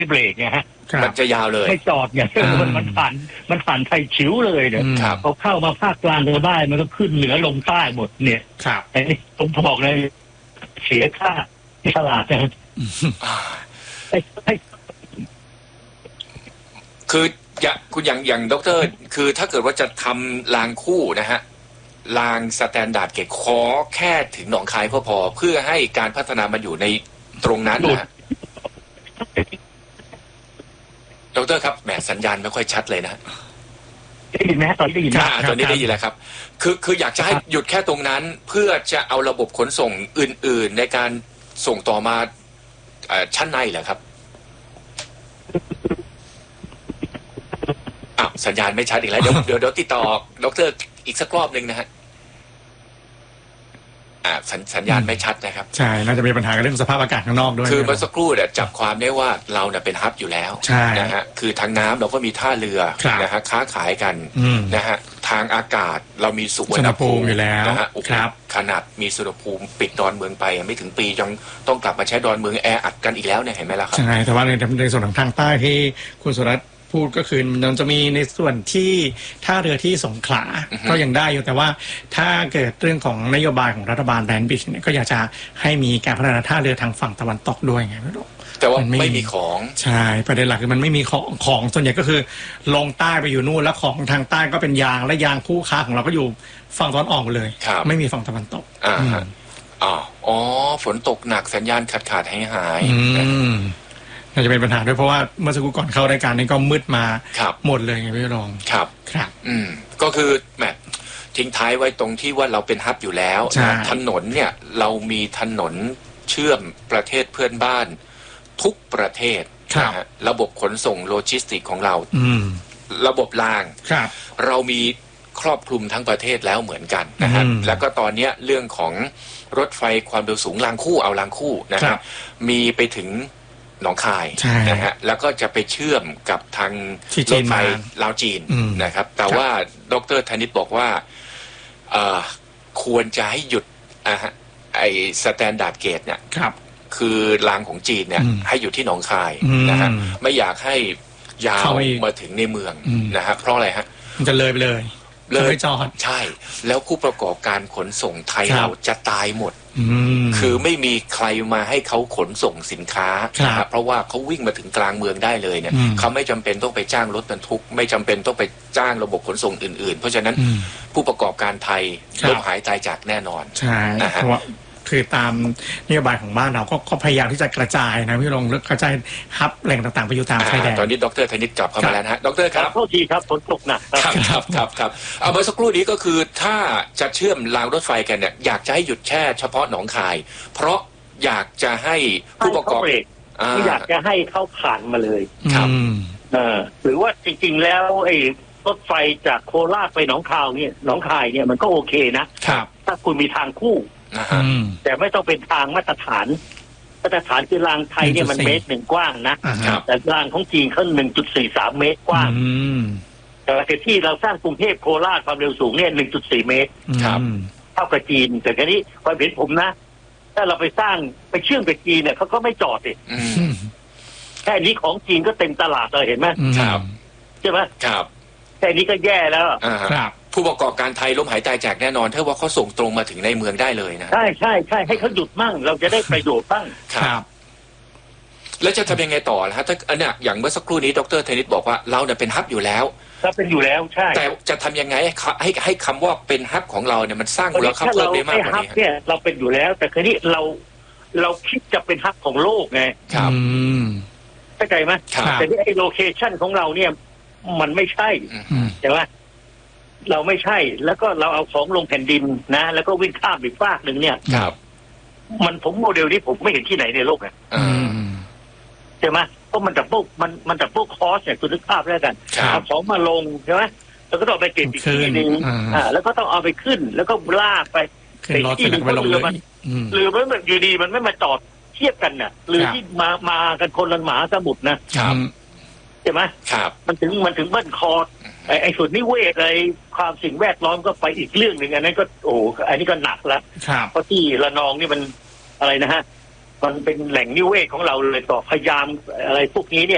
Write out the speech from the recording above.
เบรกไงฮะมันจะยาวเลยไม่จอดเนี่ยมันผ่านไทยชิวเลยเนี่ยพอเข้ามาภาคกลางเหนือได้มันก็ขึ้นเหนือลงใต้หมดเนี่ยไอ้นี่ผมบอกเลยเสียค่าที่ตลาดนะคืออย่างดร.คือถ้าเกิดว่าจะทำรางคู่นะฮะรางสแตนดาร์ดเกจขอแค่ถึงหนองคายพอเพื่อให้การพัฒนามันอยู่ในตรงนั้นนะดร.ครับแหมสัญญาณไม่ค่อยชัดเลยนะได้ยินไหมตอนนี้ได้ยินตอนนี้ได้ยินแล้วครับคืออยากจะให้หยุดแค่ตรงนั้นเพื่อจะเอาระบบขนส่งอื่นๆในการส่งต่อมาชั้นในเหรอครับสัญญาณไม่ชัดอีกแล้วเดี๋ยวติดต่อดร.อีกสักรอบหนึ่งนะฮะสัญญาณไม่ชัดนะครับใช่น่าจะมีปัญหาเรื่องสภาพอากาศข้างนอกด้วยคือเมื่อสักครู่เนี่ยจับความได้ว่าเราเนี่ยเป็นฮับอยู่แล้วนะฮะคือทางน้ำเราก็มีท่าเรือนะฮะค้าขายกันนะฮะทางอากาศเรามีสุวรรณภูมิอยู่แล้วนะฮะขนาดมีสุวรรณภูมิปิดดอนเมืองไปไม่ถึงปียังต้องกลับมาใช้ดอนเมืองแออัดกันอีกแล้วเนี่ยเห็นไหมล่ะครับใช่แต่ว่าในส่วนของทางใต้ที่คุณสุรัตน์พูดก็คือมันจะมีในส่วนที่ท่าเรือที่สงขลาก็ยังได้อยู่แต่ว่าถ้าเกิดเรื่องของนโยบายของรัฐบาลแลนด์บริดจ์เนี่ยก็อยากจะให้มีการพัฒนาท่าเรือทางฝั่งตะวันตกด้วยไงไม่รู้แต่ว่าไม่มีของใช่ประเด็นหลักคือมันไม่มีของส่วนใหญ่ก็คือลงใต้ไปอยู่นู่นแล้วของทางใต้ก็เป็นยางและยางคู่ค้าของเราก็อยู่ฝั่งตะวันออกเลยไม่มีฝั่งตะวันตกอ๋อฝนตกหนักสัญญาณขาดหายน่าจะเป็นปัญหาด้วยเพราะว่าเมื่อสักครู่ก่อนเข้ารายการนี้ก็มืดมาหมดเลยไงพี่รองครับก็คือแหมทิ้งท้ายไว้ตรงที่ว่าเราเป็นฮับอยู่แล้วถนนเนี่ยเรามีถนนเชื่อมประเทศเพื่อนบ้านทุกประเทศนะฮะระบบขนส่งโลจิสติกของเราระบบรางเรามีครอบคลุมทั้งประเทศแล้วเหมือนกันนะฮะแล้วก็ตอนนี้เรื่องของรถไฟความเร็วสูงรางคู่นะครับมีไปถึงหนองคายนะฮะแล้วก็จะไปเชื่อมกับทางรถไฟลาวจีนนะครับแต่ว่าดร.ธนิตบอกว่าควรจะให้หยุดไอ้สแตนดาร์ดเกจเนี่ยคือรางของจีนเนี่ยให้อยู่ที่หนองคายนะฮะไม่อยากให้ยาวมาถึงในเมืองนะฮะเพราะอะไรฮะมันจะเลยไปเลยจอดใช่แล้วผู้ประกอบการขนส่งไทยเราจะตายหมดคือไม่มีใครมาให้เขาขนส่งสินค้านะครับเพราะว่าเขาวิ่งมาถึงกลางเมืองได้เลยเนี่ยเขาไม่จำเป็นต้องไปจ้างรถบรรทุกไม่จำเป็นต้องไปจ้างระบบขนส่งอื่นๆเพราะฉะนั้นผู้ประกอบการไทยล้มหายตายจากแน่นอนใช่นะฮะคือตามนโยบายของบ้านเราก็พยายามที่จะกระจายนะพี่รองกระจายฮับแหล่งต่างๆไปอยู่ตามชายแดนตอนนี้ดร.ธนิตกลับเข้ามาแล้วนะฮะดร.ครับโทษทีครับฝนตกหนักครับเมื่อสักครู่นี้ก็คือถ้าจะเชื่อมรางรถไฟกันเนี่ยอยากจะให้หยุดแค่เฉพาะหนองคายเพราะอยากจะให้ผู้ประกอบอยากจะให้เข้าผ่านมาเลยครับหรือว่าจริงๆแล้วไอ้รถไฟจากโคราชไปหนองคายเนี่ยมันก็โอเคนะครับถ้าคุณมีทางคู่แต่ไม่ต้องเป็นทางมาตรฐานคือรางไทยเนี่ยมัน1 เมตรกว้างนะแต่รางของจีนเขา 1.43 เมตรกว้างแต่ที่เราสร้างกรุงเทพโคราชความเร็วสูงเนี่ย 1.4 เมตรเท่ากับจีนแต่ทีนี้ความเห็นผมนะถ้าเราไปสร้างไปเชื่อมกับจีนเนี่ยเขาก็ไม่จอดดิแค่นี้ของจีนก็เต็มตลาดเลยเห็นไหมใช่ไหมแค่นี้ก็แย่แล้วผู้ประกอบการไทยล้มหายตายจากแน่นอนถ้าว่าเขาส่งตรงมาถึงในเมืองได้เลยนะใช่ให้เขาหยุดมั่งเราจะได้ประโยชน์บ้างครับแล้วจะทำยังไงต่อล่ะฮะถ้าอันเนี้ยอย่างเมื่อสักครู่นี้ดร.ธนิตบอกว่าเราเนี่ยเป็นฮับอยู่แล้วเป็นอยู่แล้วใช่แต่จะทำยังไงให้คำว่าเป็นฮับของเราเนี่ยมันสร้างมูลค่าเพิ่มได้มากกว่านี้เนี่ยเราเป็นอยู่แล้วแต่คราวนี้เราคิดจะเป็นฮับของโลกไงครับเข้าใจไหมแต่ที่ไอ้โลเคชั่นของเราเนี่ยมันไม่ใช่ใช่ไหมเราไม่ใช่แล้วก็เราเอาของลงแผ่นดินนะแล้วก็วิ่งข้ามอีกฟากหนึ่งเนี่ยมันผมโมเดลนี้ผมไม่เห็นที่ไหนในโลกไงใช่ไหมเพราะมันจะพวกคอสเนี่ยคุณนึกภาพแล้วกันเอาของมาลงใช่ไหมแล้วก็ต้องไปเก็บอีกทีนึงแล้วก็ต้องเอาไปขึ้นแล้วก็ลากไปที่นึงเรือมันอยู่ดีมันไม่มาจอดเทียบกันน่ะเรือที่มากันคนละมหาสมุทรนะใช่ไหมมันถึงเบิ้ลคอไอ้ส่วนนิเวศอะไรความสิ่งแวดล้อมก็ไปอีกเรื่องหนึ่งอันนั้นก็อันนี้ก็หนักแล้วเพราะที่ระนองนี่มันอะไรนะฮะมันเป็นแหล่งนิเวศของเราเลยต่อพยายามอะไรพวกนี้เนี่ย